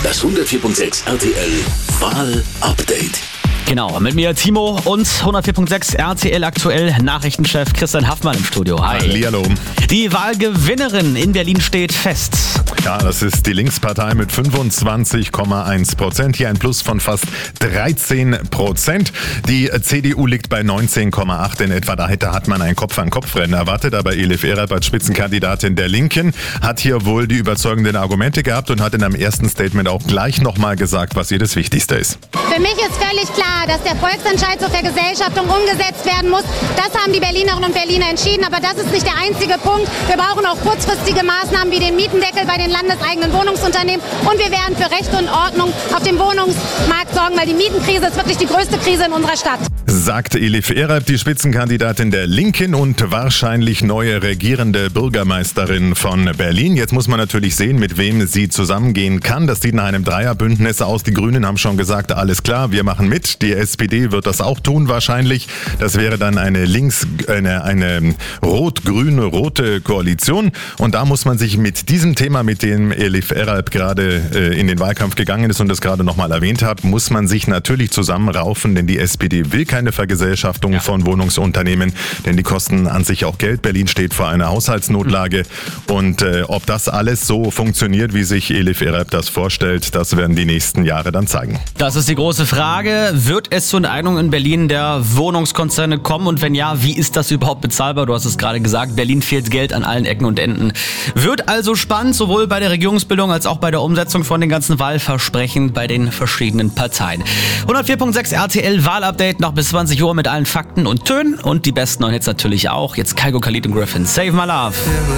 Das 104.6 RTL Wahl-Update. Genau, mit mir Timo und 104.6 RTL aktuell Nachrichtenchef Christian Haffmann im Studio. Hi. Hallihallo. Die Wahlgewinnerin in Berlin steht fest. Ja, das ist die Linkspartei mit 25,1%. Hier ein Plus von fast 13%. Die CDU liegt bei 19,8% in etwa. Da hat man ein Kopf-an-Kopf-Rennen erwartet. Aber Elif Eralp als Spitzenkandidatin der Linken hat hier wohl die überzeugenden Argumente gehabt und hat in einem ersten Statement auch gleich nochmal gesagt, was ihr das Wichtigste ist. Für mich ist völlig klar, dass der Volksentscheid zur Vergesellschaftung umgesetzt werden muss. Das haben die Berlinerinnen und Berliner entschieden, aber das ist nicht der einzige Punkt. Wir brauchen auch kurzfristige Maßnahmen wie den Mietendeckel bei den landeseigenen Wohnungsunternehmen und wir werden für Recht und Ordnung auf dem Wohnungsmarkt sorgen, weil die Mietenkrise ist wirklich die größte Krise in unserer Stadt. Sagte Elif Eralp, die Spitzenkandidatin der Linken und wahrscheinlich neue regierende Bürgermeisterin von Berlin. Jetzt muss man natürlich sehen, mit wem sie zusammengehen kann. Das sieht nach einem Dreierbündnis aus. Die Grünen haben schon gesagt, alles klar, wir machen mit. Die SPD wird das auch tun wahrscheinlich. Das wäre dann eine rot-grüne-rote Koalition. Und da muss man sich mit diesem Thema, mit dem Elif Eralp gerade in den Wahlkampf gegangen ist und das gerade nochmal erwähnt hat, muss man sich natürlich zusammenraufen, denn die SPD will keine Vergesellschaftung von Wohnungsunternehmen, denn die kosten an sich auch Geld. Berlin steht vor einer Haushaltsnotlage und ob das alles so funktioniert, wie sich Elif Eralp das vorstellt, das werden die nächsten Jahre dann zeigen. Das ist die große Frage. Wird es zu einer Einigung in Berlin der Wohnungskonzerne kommen und wenn ja, wie ist das überhaupt bezahlbar? Du hast es gerade gesagt, Berlin fehlt Geld an allen Ecken und Enden. Wird also spannend, sowohl bei der Regierungsbildung als auch bei der Umsetzung von den ganzen Wahlversprechen bei den verschiedenen Parteien. 104.6 RTL Wahlupdate noch bis 20 Uhr mit allen Fakten und Tönen und die besten neuen Hits natürlich auch. Jetzt Kygo, Khalid und Griffin. Save My Love.